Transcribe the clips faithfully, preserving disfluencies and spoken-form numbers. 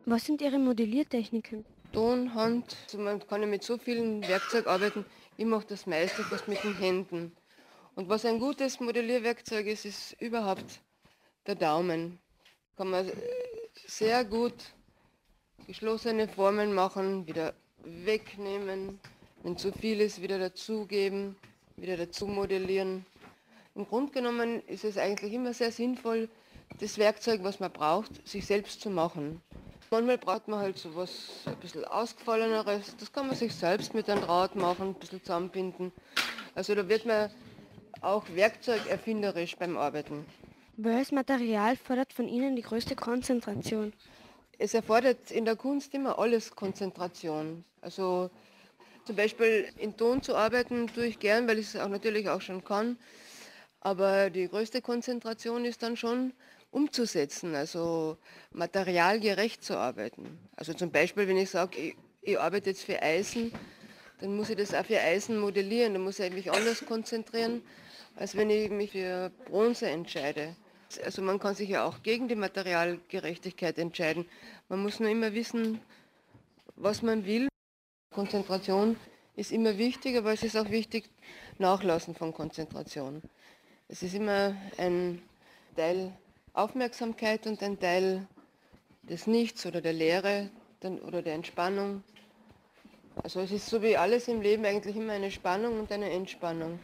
Was sind Ihre Modelliertechniken? Ton, Hand, also man kann ja mit so vielen Werkzeugen arbeiten. Ich mache das meiste fast mit den Händen. Und was ein gutes Modellierwerkzeug ist, ist überhaupt der Daumen. Kann man sehr gut geschlossene Formen machen, wieder wegnehmen, wenn zu viel ist, wieder dazugeben, wieder dazu modellieren. Im Grunde genommen ist es eigentlich immer sehr sinnvoll, das Werkzeug, was man braucht, sich selbst zu machen. Manchmal braucht man halt so was ein bisschen ausgefalleneres, das kann man sich selbst mit einem Draht machen, ein bisschen zusammenbinden. Also da wird man auch werkzeugerfinderisch beim Arbeiten. Welches Material fordert von Ihnen die größte Konzentration? Es erfordert in der Kunst immer alles Konzentration. Also zum Beispiel in Ton zu arbeiten tue ich gern, weil ich es auch natürlich auch schon kann. Aber die größte Konzentration ist dann schon umzusetzen, also materialgerecht zu arbeiten. Also zum Beispiel, wenn ich sage, ich, ich arbeite jetzt für Eisen, dann muss ich das auch für Eisen modellieren, dann muss ich mich anders konzentrieren, als wenn ich mich für Bronze entscheide. Also man kann sich ja auch gegen die Materialgerechtigkeit entscheiden. Man muss nur immer wissen, was man will. Konzentration ist immer wichtig, aber es ist auch wichtig, Nachlassen von Konzentration. Es ist immer ein Teil Aufmerksamkeit und ein Teil des Nichts oder der Leere oder der Entspannung. Also es ist so wie alles im Leben eigentlich immer eine Spannung und eine Entspannung.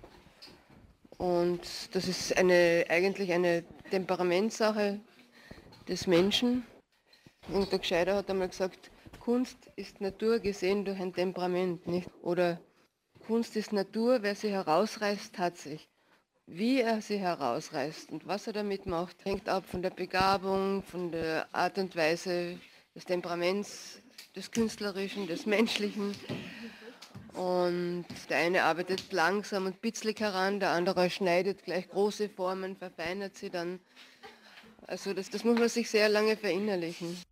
Und das ist eine, eigentlich eine Temperamentssache des Menschen. Und der Gescheiter hat einmal gesagt, Kunst ist Natur gesehen durch ein Temperament, nicht? Oder Kunst ist Natur, wer sie herausreißt, hat sich. Wie er sie herausreißt und was er damit macht, hängt ab von der Begabung, von der Art und Weise des Temperaments, des Künstlerischen, des Menschlichen. Und der eine arbeitet langsam und bitzlig heran, der andere schneidet gleich große Formen, verfeinert sie dann. Also das, das muss man sich sehr lange verinnerlichen.